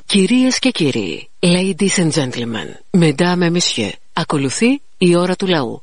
Κυρίες και κύριοι, ladies and gentlemen, mesdames et messieurs, ακολουθεί η ώρα του λαού.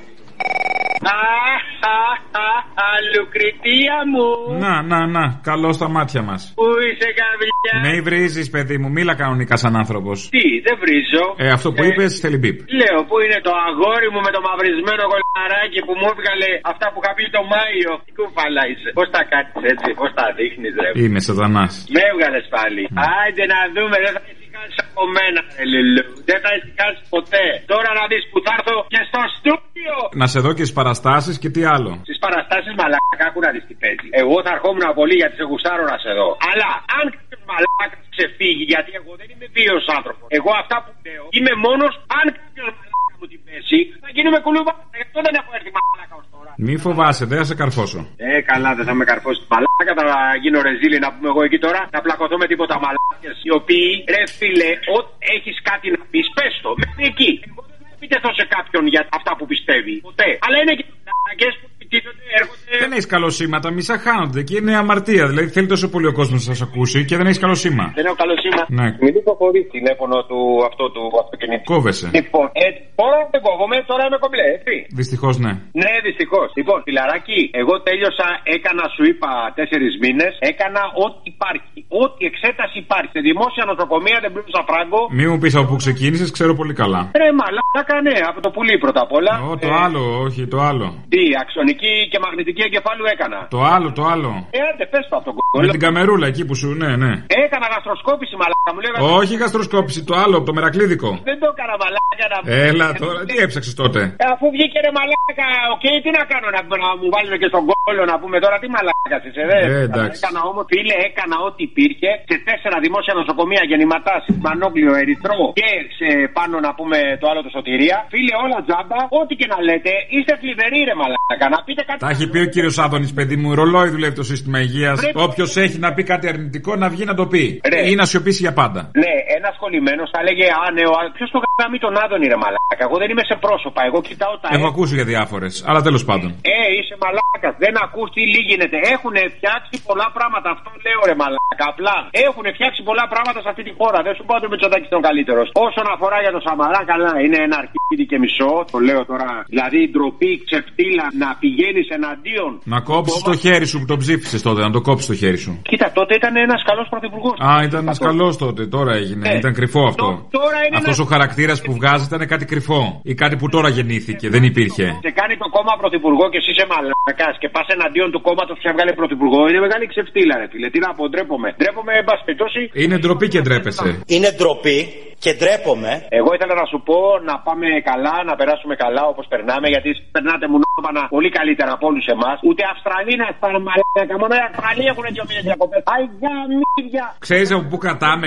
Λουκριτία μου. Να, καλό στα μάτια μας. Πού είσαι, καβλιά? Με βρίζεις, παιδί μου, μίλα κανονικά σαν άνθρωπος. Τι, δεν βρίζω. Αυτό που είπες θέλει μπιπ. Λέω, πού είναι το αγόρι μου με το μαυρισμένο κολαράκι που μου έβγαλε αυτά που είχα πει το Μάιο. Τι κουφαλά είσαι. Πώς τα κάνεις έτσι, πώς τα δείχνεις, ρε? Είμαι σατανάς. Με έβγαλες πάλι. Άιντε να δούμε, δεν θα ησυχάσεις από μένα, ρε Λουλού. Δεν θα ησυχάσεις ποτέ. Τώρα να δεις που θα έρθω και στο στούντιο. Να σε δω και στις παραστάσεις και τι άλλο. Στις παραστάσεις μαλάκα, άκου να δεις τι παίζει. Εγώ θα ερχόμουν πολύ γιατί σε γουστάρω να σε δω. Αλλά αν κάποιος μαλάκας ξεφύγει, γιατί εγώ δεν είμαι βίος άνθρωπος. Εγώ αυτά που λέω είμαι μόνος. Αν κάποιος μαλάκα μου την πέσει, θα γίνουμε κουλούβα. Γι' αυτό δεν έχω έρθει μαλάκα ως τώρα. Μη φοβάσαι, δεν θα σε καρφώσω. Καλά, δεν θα με καρφώσει. Μαλάκα θα γίνω ρεζίλη να πούμε εγώ εκεί τώρα. Να πλακωθώ με τίποτα μαλάκες. Οι οποίοι, ρε φίλε, ό,τι έχεις κάτι να πεις, πες το. Μέχρι εκεί. Εγώ δεν θα επιτεθώ σε κάποιον για αυτά που πιστεύει. Ποτέ. Αλλά είναι και μαλάκες που επιτίθονται, έρχονται. Δεν έχεις καλό σήμα, τα μισά χάνονται και είναι αμαρτία. Δηλαδή θέλει τόσο πολύ ο κόσμος να σας ακούσει και δεν έχεις καλό σήμα. Δεν έχω καλό σήμα. Ναι. Μην υποχωρεί τηλέφωνο του αυτοκινήτου. Κόβεσαι. Λοιπόν, μπορώ να δεν κόβομαι, τώρα είμαι κομπλέ, έτσι. Δυστυχώς ναι. Ναι, δυστυχώς. Λοιπόν, φιλαράκι, εγώ τέλειωσα, έκανα, σου είπα, 4 μήνες, έκανα ό,τι υπάρχει. Ό,τι εξέταση υπάρχει. Σε δημόσια νοσοκομεία δεν πλούσα φράγκο. Μη μου πεις από που ξεκίνησες, ξέρω πολύ καλά. Ρε μαλάκα, ναι, από το πουλί πρώτα απ' όλα. Το άλλο, όχι, το άλλο. Τι, αξονική και μαγνητική εγκεφάλου έκανα. Το άλλο. Άντε, πες το από τον κόλλο. Με την καμερούλα εκεί που σου, ναι. Έκανα γαστροσκόπηση, μαλάκα μου λέγανε. Όχι γαστροσκόπηση, το άλλο, από το μερακλίδικο. Δεν το έκανα, μαλάκα. Έλα τώρα, τι έψαξες τότε? Αφού βγήκε ρε μαλάκα, τι να κάνω, να μου βάλουν και στον κόλλο να πούμε τώρα, τι μαλάκα είσαι, εντάξει. Έκανα όμως, φίλε, έκανα ό,τι υπήρχε σε 4 δημόσια νοσοκομεία, Γεννηματάς, Μανόκλειο, Ερυθρό και σε πάνω να πούμε το άλλο το Σωτηρία. Φίλε, όλα τζάμπα, ό,τι και να λέτε, είστε θλιβεροί ρε μαλάκα, να πείτε κάτι. Τα έχει πει ο κύριος Άδωνης, παιδί μου, ρολόι δουλεύει το σύστημα υγείας. Όποιος έχει να πει κάτι αρνητικό να βγει να το πει. Ή να σιωπήσει για πάντα. Ναι, ένα σχολημένος θα λέγε ποιος το γάμει τον Άδωνη ρε μαλάκα. Εγώ δεν είμαι σε πρόσωπα, εγώ κοιτάω τα. Έχω ακούσει για διάφορες, αλλά τέλος πάντων. Είσαι μαλάκα, δεν ακούς τι γίνεται. Έχουν φτιάξει πολλά πράγματα, αυτό λέω ρε μαλάκα. Απλά έχουν φτιάξει πολλά πράγματα σε αυτή τη χώρα. Δεν σου πω ότι ο Μητσοτάκης ήταν ο καλύτερος. Όσον αφορά για το Σαμαρά, καλά, είναι ένα αρχίδι και μισό. Το λέω τώρα. Δηλαδή ντροπή, ξεφτύλα να πηγαίνεις εναντίον. Να κόψεις το χέρι σου που τον ψήφισες τότε, να το κόψεις το χέρι σου. Κοίτα, τότε ήταν ένας καλός πρωθυπουργός. Ήταν ένας καλός τότε, τώρα έγινε. Ήταν κρυφό αυτό. Αυτός ο χαρακτήρας που βγάζει ήταν κάτι κρυφό. Ή κάτι που τώρα γεννήθηκε, δεν υπήρχε. Σε κάνει το κόμμα πρωθυπουργό και εσύ είσαι μαλακάς και πας εναντίον του κόμματος που σε έβγαλε πρωθυπουργό. Είναι μεγάλη ξεφτύλα, ρε φίλε. Τι να πω, ντρέπομαι. Ντρέπομαι, εν πάση περιπτώσει. Είναι ντροπή και ντρέπεσαι. Είναι ντροπή και ντρέπομαι. Εγώ ήθελα να σου πω να πάμε καλά, να περάσουμε καλά όπως περνάμε, γιατί περνάτε μουνόπανα πολύ καλύτερα από όλους εμάς. Ούτε Αυστραλοί να σπάνε μαλάκα. Μόνο οι Αυστραλοί έχουν 2 μήνες διακοπές. Αϊ, γαμίδια. Ξέρεις από πού κρατάμε,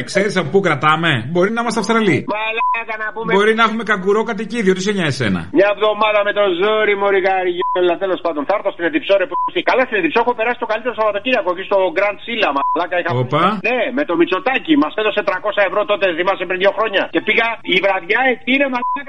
Μπορεί να είμαστε Αυστραλοί. Μαλάκα να πούμε. Μπορεί να έχουμε καγκουρό κατοικίδιο, τι σε νοιάζει εσένα. Μια εβδομάδα με το ζόρι, μωρή καριόλα. Τέλος πάντων, θα έρθω στην Εδιψό, ρε που. Καλά, στην Εδιψό έχω περάσει το καλύτερο Σαββατοκύριακο εκεί στο Grand Silla, μαλάκα. Ναι, με το Μητσοτάκι. Μας έδωσε 300 ευρώ τότε, θυμάσαι πριν 2 χρόνια. Και πήγα η βραδιά εκεί, ρε μαλάκα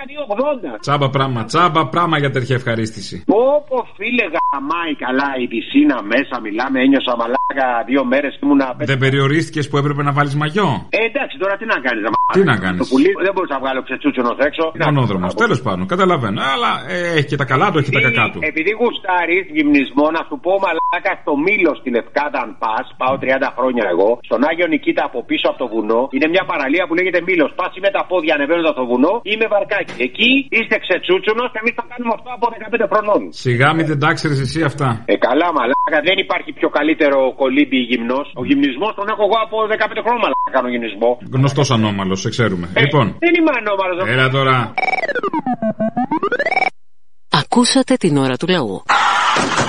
2,80. Τσάμπα πράγμα για τέτοια ευχαρίστηση. Όπω φίλε γαμάει καλά η πισίνα μέσα, μιλάμε, ένιωσα μαλάκα 2 μέρες και ήμουνα. Δεν περιορίστηκες που έπρεπε να βάλεις μαγιό? Εντάξει, τώρα τι να κάνεις, τι να κάνεις. Το πουλί δεν μπορούσα να βγάλω ξετσούτσονο έξω. Μονόδρομος, τέλος πάντων, καταλαβαίνω. Αλλά έχει και τα καλά του, έχει τα κακά του. Επειδή γουστάρεις γυμνισμό, να σου πω μαλάκα στο Μήλο στη Λευκάδα, αν πας, πάω 30 χρόνια εγώ. Στον Άγιο Νικήτα από πίσω από το βουνό είναι μια παραλία που λέγεται Μήλος. Πας με τα πόδια ανεβαίνοντας το βουνό ή με βαρκάκι. Εκεί είστε ξετσούτσονος και εμείς θα κάνουμε αυτό από 15 χρονών. Σιγά μην δεν τα ξέρεις εσύ αυτά. Καλά μαλάκα, δεν υπάρχει πιο καλύτερο κολύμπι γυμνός. Ο γυμνισμός τον έχω εγώ από 15 χρόνια μαλάκα κάνω γυμνισμό. Γνωστός ανώμαλος, σε ξέρουμε. Λοιπόν. Δεν είμαι ανώμαλος. Έλα τώρα. Ακούσατε την ώρα του λαού.